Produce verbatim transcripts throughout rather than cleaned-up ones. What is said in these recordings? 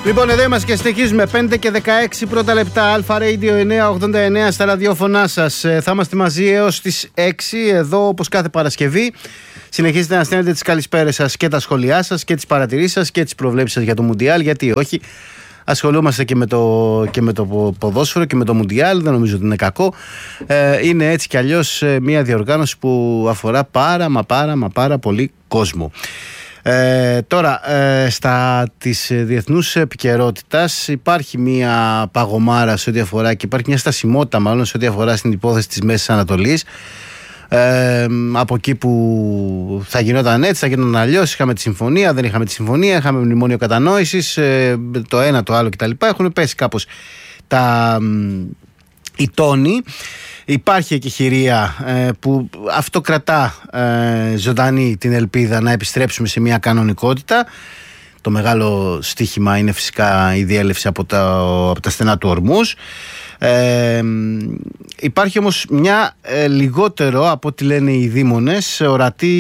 Λοιπόν, εδώ είμαστε και συνεχίζουμε. πέντε και δεκαέξι πρώτα λεπτά. Αλφα Radio εννιακόσια ογδόντα εννέα στα ραδιόφωνά σας. Ε, θα είμαστε μαζί έως τις έξι. Εδώ, όπως κάθε Παρασκευή, συνεχίζετε να στέλνετε τις καλησπέρες σας και τα σχόλιά σας και τις παρατηρήσεις σας και τις προβλέψεις σας για το Μουντιάλ. Γιατί όχι, ασχολούμαστε και με το, και με το ποδόσφαιρο και με το Μουντιάλ. Δεν νομίζω ότι είναι κακό. Ε, είναι έτσι κι αλλιώς μια διοργάνωση που αφορά πάρα μα πάρα μα πάρα πολύ κόσμο. Ε, τώρα, ε, στα της διεθνούς επικαιρότητας υπάρχει μια παγωμάρα σε ό,τι αφορά και υπάρχει μια στασιμότητα μάλλον σε ό,τι αφορά στην υπόθεση της Μέσης Ανατολής. Ε, από εκεί που θα γινόταν έτσι, θα γινόταν αλλιώς. Είχαμε τη συμφωνία, δεν είχαμε τη συμφωνία, είχαμε μνημόνιο κατανόησης, ε, το ένα, το άλλο κτλ. Έχουν πέσει κάπως τα, οι τόνοι. Υπάρχει εκεχηρία ε, που αυτό κρατά ε, ζωντανή την ελπίδα να επιστρέψουμε σε μια κανονικότητα. Το μεγάλο στοίχημα είναι φυσικά η διέλευση από τα, από τα στενά του Ορμούζ. Ε, υπάρχει όμως μια ε, λιγότερο από ό,τι λένε οι δήμονες ορατή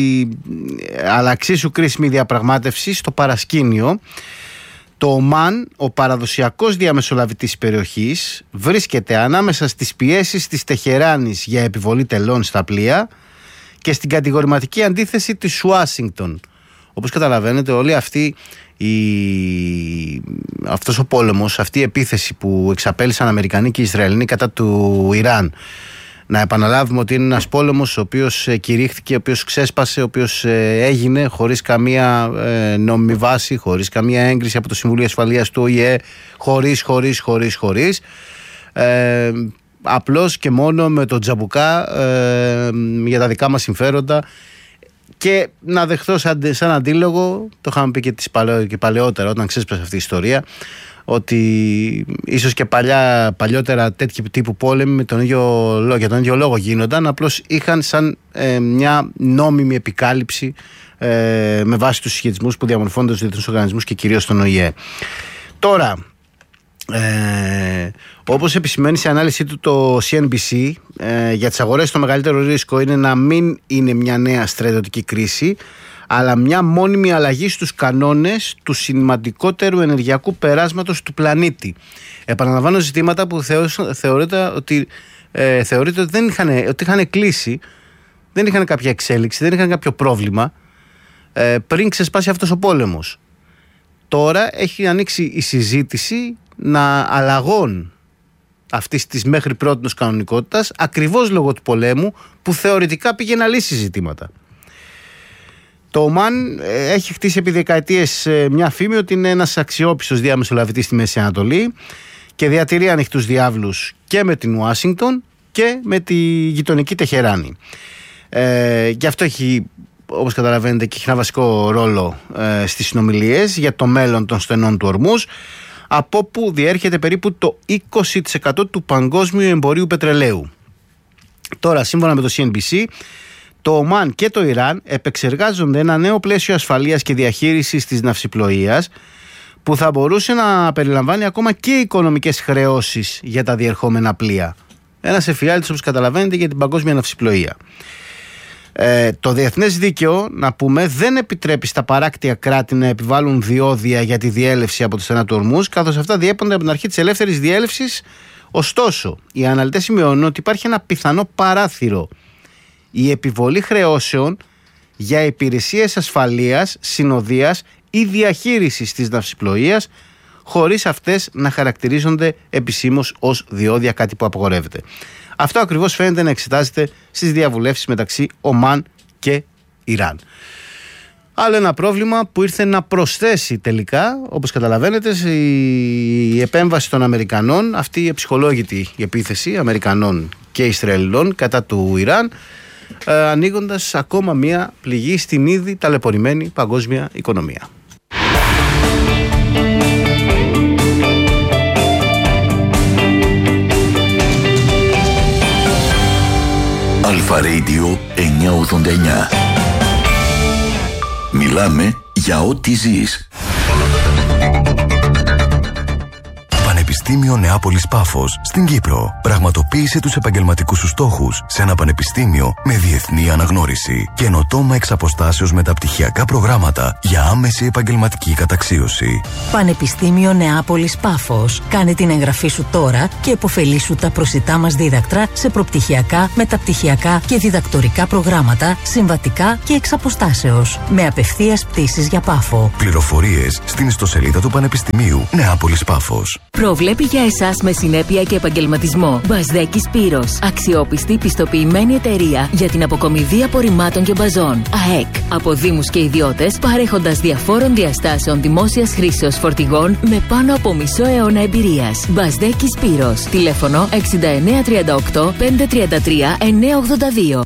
αλλά εξίσου κρίσιμη διαπραγμάτευση στο παρασκήνιο. Το Ομάν, ο παραδοσιακός διαμεσολαβητής της περιοχής, βρίσκεται ανάμεσα στις πιέσεις της Τεχεράνης για επιβολή τελών στα πλοία και στην κατηγορηματική αντίθεση της Ουάσιγκτον. Όπως καταλαβαίνετε, όλη αυτή η... αυτός ο πόλεμος, αυτή η επίθεση που εξαπέλυσαν Αμερικανοί και Ισραηλοί κατά του Ιράν. Να επαναλάβουμε ότι είναι ένας πόλεμος ο οποίος κηρύχθηκε, ο οποίος ξέσπασε, ο οποίος έγινε χωρίς καμία νόμιμη βάση, χωρίς καμία έγκριση από το Συμβουλίο Ασφαλείας του Ο Η Ε, χωρίς, χωρίς, χωρίς, χωρίς. Ε, απλώς και μόνο με το τζαμπουκά ε, για τα δικά μας συμφέροντα. Και να δεχθώ σαν, σαν αντίλογο, το είχαμε πει και, τις παλαιό, και παλαιότερα όταν ξέσπασε αυτή η ιστορία, ότι ίσως και παλιά, παλιότερα τέτοιου τύπου πόλεμοι με τον ίδιο, για τον ίδιο λόγο γίνονταν, απλώς είχαν σαν ε, μια νόμιμη επικάλυψη ε, με βάση τους συσχετισμούς που διαμορφώνονται στους διεθνούς οργανισμούς και κυρίως στον Ο Η Ε. Τώρα, ε, όπως επισημαίνει σε ανάλυση του το Σι Εν Μπι Σι, ε, για τις αγορές το μεγαλύτερο ρίσκο είναι να μην είναι μια νέα στρατιωτική κρίση, αλλά μια μόνιμη αλλαγή στους κανόνες του σημαντικότερου ενεργειακού περάσματος του πλανήτη. Επαναλαμβάνω ζητήματα που θεωρείται ότι, ε, θεωρείται ότι, δεν είχαν, ότι είχαν κλείσει, δεν είχαν κάποια εξέλιξη, δεν είχαν κάποιο πρόβλημα ε, πριν ξεσπάσει αυτός ο πόλεμος. Τώρα έχει ανοίξει η συζήτηση να αλλαγών αυτής της μέχρι πρότινος κανονικότητας, ακριβώς λόγω του πολέμου που θεωρητικά πήγε να λύσει ζητήματα. Το Ομάν έχει χτίσει επί δεκαετίες μια φήμη ότι είναι ένας αξιόπιστος διαμεσολαβητής στη Μέση Ανατολή και διατηρεί ανοιχτούς διάβλους και με την Ουάσιγκτον και με τη γειτονική Τεχεράνη. Ε, και αυτό έχει, όπως καταλαβαίνετε, και έχει ένα βασικό ρόλο ε, στις συνομιλίες για το μέλλον των στενών του Ορμούζ, από που διέρχεται περίπου το είκοσι τοις εκατό του παγκόσμιου εμπορίου πετρελαίου. Τώρα, σύμφωνα με το Σι Εν Μπι Σι, το Ομάν και το Ιράν επεξεργάζονται ένα νέο πλαίσιο ασφαλείας και διαχείρισης της ναυσιπλοείας που θα μπορούσε να περιλαμβάνει ακόμα και οικονομικές χρεώσεις για τα διερχόμενα πλοία. Ένας εφιάλτης, όπως καταλαβαίνετε, για την παγκόσμια ναυσιπλοεία. Ε, το διεθνές δίκαιο, να πούμε, δεν επιτρέπει στα παράκτια κράτη να επιβάλλουν διόδια για τη διέλευση από το στενά του Ορμούζ, καθώς αυτά διέπονται από την αρχή της ελεύθερης διέλευσης. Ωστόσο, οι αναλυτές σημειώνουν ότι υπάρχει ένα πιθανό παράθυρο: η επιβολή χρεώσεων για υπηρεσίες ασφαλείας, συνοδείας ή διαχείρισης της ναυσιπλοείας, χωρίς αυτές να χαρακτηρίζονται επισήμως ως διόδια, κάτι που απαγορεύεται. Αυτό ακριβώς φαίνεται να εξετάζεται στις διαβουλεύσεις μεταξύ Ομάν και Ιράν. Άλλο ένα πρόβλημα που ήρθε να προσθέσει τελικά, όπως καταλαβαίνετε, η επέμβαση των Αμερικανών, αυτή η εψυχολόγητη επίθεση Αμερικανών και Ισραηλινών κατά του Ιράν, ε, ανοίγοντας ακόμα μία πληγή στην ήδη ταλαιπωρημένη παγκόσμια οικονομία. Αλφα Radio εννιακόσια ογδόντα εννέα. Μιλάμε για ό,τι ζεις. Πανεπιστήμιο Νεάπολης Πάφος στην Κύπρο. Πραγματοποίησε τους επαγγελματικούς σου στόχους σε ένα πανεπιστήμιο με διεθνή αναγνώριση. Καινοτόμα εξ αποστάσεως μεταπτυχιακά προγράμματα για άμεση επαγγελματική καταξίωση. Πανεπιστήμιο Νεάπολης Πάφος. Κάνε την εγγραφή σου τώρα και επωφελήσου τα προσιτά μας δίδακτρα σε προπτυχιακά, μεταπτυχιακά και διδακτορικά προγράμματα, συμβατικά και εξ αποστάσεως. Με απευθείας πτήσεις για Πάφο. Πληροφορίες στην ιστοσελίδα του Πανεπιστημίου Νεάπολης Πάφος. Προβλέπει για εσάς με συνέπεια και επαγγελματισμό. Μπασδέκης Σπύρος. Αξιόπιστη πιστοποιημένη εταιρεία για την αποκομιδή απορριμμάτων και μπαζών. ΑΕΚ. Από δήμους και ιδιώτες, παρέχοντας διαφόρων διαστάσεων δημόσιας χρήσεως φορτηγών με πάνω από μισό αιώνα εμπειρίας. Μπασδέκης Σπύρος. Τηλέφωνο εξήντα εννέα τριάντα οκτώ πεντακόσια τριάντα τρία εννιακόσια ογδόντα δύο.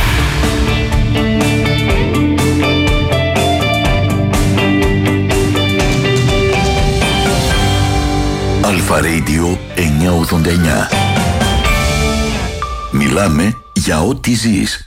Αλφα Radio εννιακόσια ογδόντα εννιά. Μιλάμε για ό,τι ζεις.